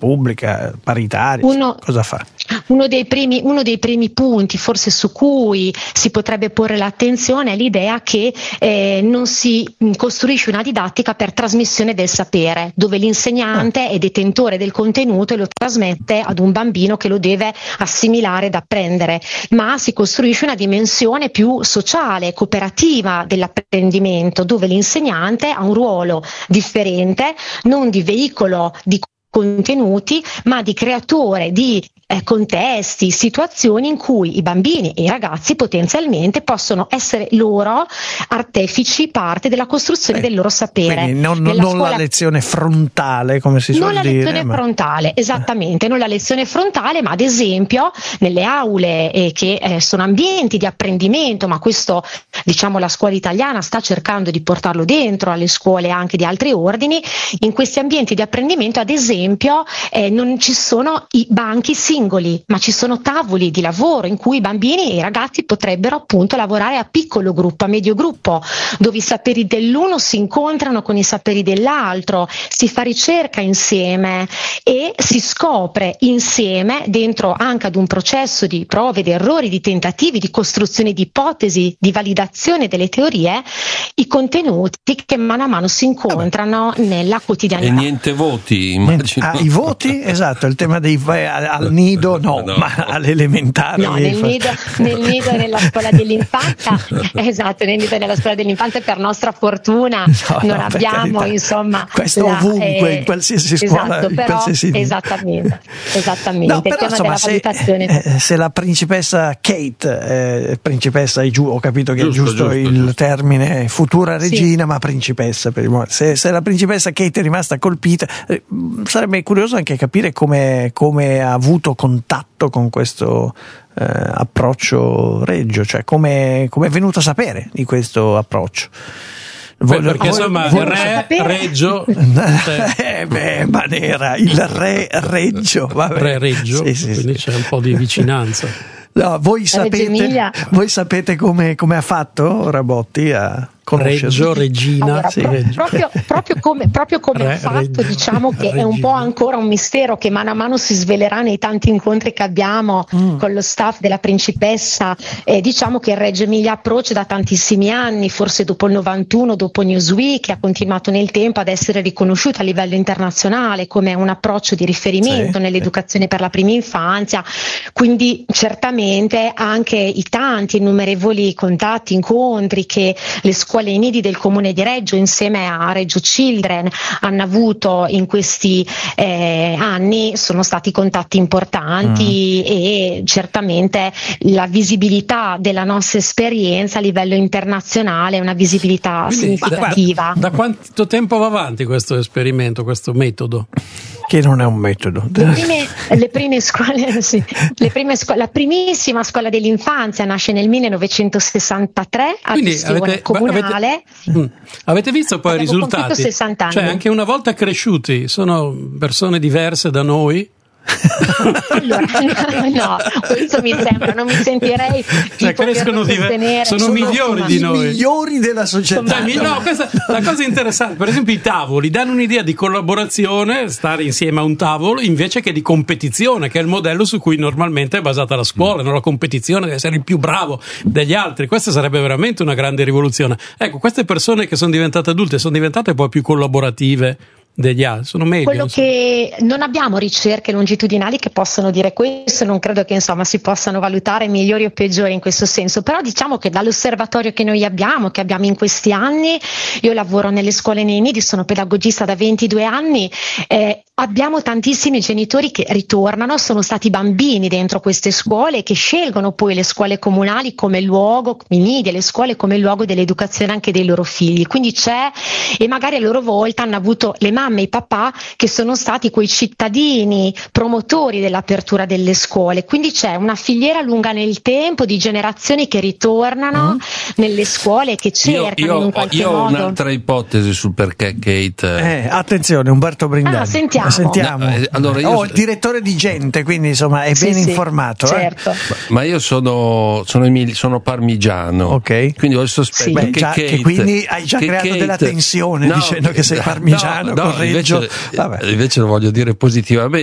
pubblica, paritaria, cosa fa? Uno dei primi punti forse su cui si potrebbe porre l'attenzione è l'idea che non si costruisce una didattica per trasmissione del sapere, dove l'insegnante è detentore del contenuto e lo trasmette ad un bambino che lo deve assimilare ed apprendere, ma si costruisce una dimensione più sociale, cooperativa dell'apprendimento, dove l'insegnante ha un ruolo differente, non di veicolo di contenuti, ma di creatore di contesti, situazioni in cui i bambini e i ragazzi potenzialmente possono essere loro artefici, parte della costruzione del loro sapere. Quindi non la lezione frontale, come si suol dire. Non la lezione frontale, esattamente, non la lezione frontale, ma ad esempio nelle aule che sono ambienti di apprendimento, ma questo diciamo la scuola italiana sta cercando di portarlo dentro alle scuole anche di altri ordini. In questi ambienti di apprendimento, ad esempio, non ci sono i banchi singoli, ma ci sono tavoli di lavoro in cui i bambini e i ragazzi potrebbero appunto lavorare a piccolo gruppo, a medio gruppo, dove i saperi dell'uno si incontrano con i saperi dell'altro, si fa ricerca insieme e si scopre insieme, dentro anche ad un processo di prove, di errori, di tentativi, di costruzione di ipotesi, di validazione delle teorie, i contenuti che mano a mano si incontrano nella quotidianità. E niente voti, immagino. I voti? Esatto, il tema dei al nido no, ma all'elementare. No, nel nido e nella scuola dell'infanzia, esatto, nel nido e nella scuola dell'infanzia per nostra fortuna non abbiamo, carità, insomma, questo ovunque, in qualsiasi scuola, esatto, però, qualsiasi... esattamente. No, il però, tema insomma, della valutazione. Se la principessa Kate, principessa ho capito che giusto, è giusto il termine, futura regina, sì, ma principessa per il momento. Se la principessa Kate è rimasta colpita, sarebbe curioso anche capire come ha avuto contatto con questo approccio regio, cioè come è venuto a sapere di questo approccio. Perché insomma il re Reggio Manera, il re Reggio, vabbè. Re Reggio, sì, quindi c'è un po' di vicinanza. No, voi sapete come ha fatto Rabotti a Reggio, regina, allora, sì, proprio come ha fatto, diciamo che regina. È un po' ancora un mistero che mano a mano si svelerà nei tanti incontri che abbiamo con lo staff della principessa. Diciamo che il Reggio Emilia Approach da tantissimi anni, forse dopo il 91, dopo Newsweek, ha continuato nel tempo ad essere riconosciuto a livello internazionale come un approccio di riferimento nell'educazione per la prima infanzia, quindi certamente anche i tanti innumerevoli contatti, incontri che le scuole e i nidi del comune di Reggio insieme a Reggio Children hanno avuto in questi anni sono stati contatti importanti e certamente la visibilità della nostra esperienza a livello internazionale è una visibilità significativa. Da quanto tempo va avanti questo esperimento, questo metodo? Che non è un metodo. Le prime scuole, sì, la primissima scuola dell'infanzia nasce nel 1963 a gestione comunale. Avete visto poi i risultati? 60 anni. Cioè anche una volta cresciuti sono persone diverse da noi? Allora, no, questo mi sembra, non mi sentirei cioè crescono sono migliori di noi, migliori della società. No, questa la cosa interessante, per esempio i tavoli danno un'idea di collaborazione, stare insieme a un tavolo, invece che di competizione, che è il modello su cui normalmente è basata la scuola, no? La competizione deve essere il più bravo degli altri. Questa sarebbe veramente una grande rivoluzione. Ecco, queste persone che sono diventate adulte sono diventate poi più collaborative degli altri, sono meglio. Quello che non abbiamo ricerche longitudinali che possono dire questo, non credo che insomma si possano valutare migliori o peggiori in questo senso, però diciamo che dall'osservatorio che noi abbiamo, che abbiamo in questi anni, io lavoro nelle scuole nei nidi, sono pedagogista da 22 anni, abbiamo tantissimi genitori che ritornano, sono stati bambini dentro queste scuole che scelgono poi le scuole comunali come luogo, i nidi e le scuole come luogo dell'educazione anche dei loro figli, quindi c'è, e magari a loro volta hanno avuto le mamme e i papà che sono stati quei cittadini promotori dell'apertura delle scuole, quindi c'è una filiera lunga nel tempo di generazioni che ritornano nelle scuole, che cercano in qualche modo. Io ho un'altra ipotesi sul perché Kate. Attenzione, Umberto Brindani. Sentiamo. Allora il direttore di Gente, quindi insomma è ben informato. Certo. Ma io sono parmigiano, ok? Quindi ho il sospetto che Kate, che quindi hai già creato Kate, della tensione dicendo che sei parmigiano. Invece lo voglio dire positivamente.